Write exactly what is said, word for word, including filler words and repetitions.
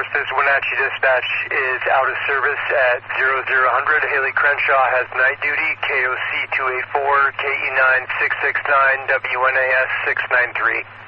course, this Wenatchee dispatch is out of service at zero zero hundred. Haley Crenshaw has night duty, K O C two eight four, K E nine six six nine, W N A S six nine three.